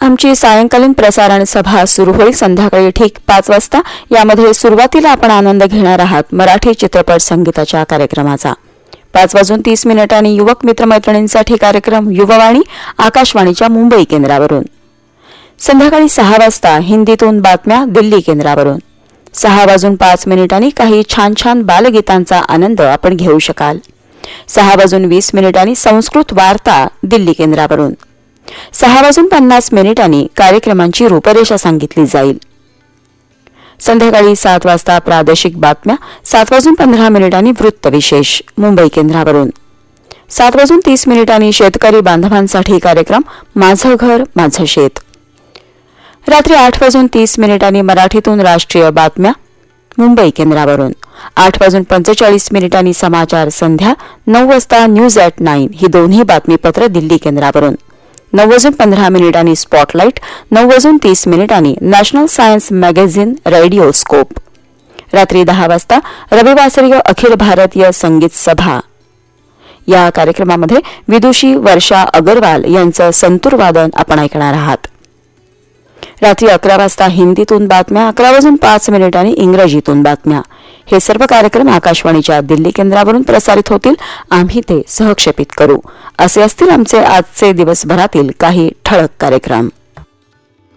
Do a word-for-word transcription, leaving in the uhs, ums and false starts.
एफएमची सायंकालीन प्रसारण सभा सुरू होईल संध्याकाळी ठीक पाच वाजता. यामध्ये सुरुवातीला आपण आनंद घेणार आहात मराठी चित्रपट संगीताच्या कार्यक्रमाचा. पाच वाजून तीस मिनिटांनी युवक मित्रमैत्रिणींसाठी कार्यक्रम युववाणी आकाशवाणीच्या मुंबई केंद्रावरून. संध्याकाळी सहा वाजता हिंदीतून बातम्या दिल्ली केंद्रावरून. सहा वाजून पाच मिनिटांनी काही छान छान बालगीतांचा आनंद आपण घेऊ शकाल. सहा वाजून वीस मिनिटांनी संस्कृत वार्ता दिल्ली केंद्रावरून. सहा वाजून पन्नास मिनिटांनी कार्यक्रमांची रूपरेषा सांगितली जाईल. संध्याकाळी सात वाजता प्रादेशिक बातम्या. सात वाजून पंधरा मिनिटांनी वृत्तविशेष मुंबई केंद्रावरून. सात वाजून तीस मिनिटांनी शेतकरी बांधवांसाठी कार्यक्रम माझं घर माझं शेत. रात्री आठ वाजून तीस मिनिटांनी मराठीतून राष्ट्रीय बातम्या मुंबई केंद्रावरून. आठ वाजून पंचेचाळीस मिनिटांनी समाचार संध्या. नऊ वाजता न्यूज ॲट नाईन ही दोन्ही बातमीपत्र दिल्ली केंद्रावरून. नऊ वाजून पंधरा मिनिटांनी स्पॉटलाईट. नऊ वाजून तीस मिनिटांनी national science magazine radio scope. रात्री दहा वाजता रविवासरीय अखिल भारतीय संगीत सभा. या कार्यक्रमामध्ये विदुषी वर्षा अगरवाल यांचं संतूर वादन आपण ऐकणार आहात. रात्री अकरा वाजता हिंदीतून बातम्या. अकरा वाजून पाच मिनिटांनी इंग्रजीतून बातम्या. हे सर्व कार्यक्रम आकाशवाणीच्या दिल्ली केंद्रावरून प्रसारित होतील. आम्ही ते सहक्षेपित करू. असे असतील आमचे आजचे दिवसभरातील काही ठळक कार्यक्रम.